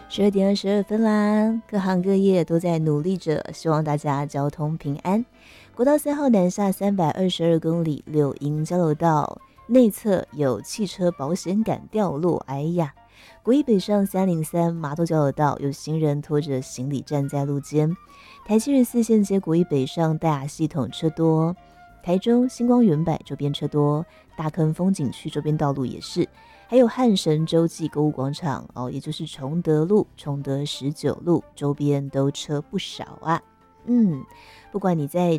12点22分啦，各行各业都在努力着，希望大家交通平安。国道3号南下322公里，柳营交流道内侧有汽车保险杆掉落，哎呀！国一北上303麻豆交流道有行人拖着行李站在路肩，台74线接国一北上大雅系统车多，台中星光原柏周边车多，大坑风景区周边道路也是。还有汉神洲际购物广场也就是崇德路、崇德19路周边都车不少啊。不管你在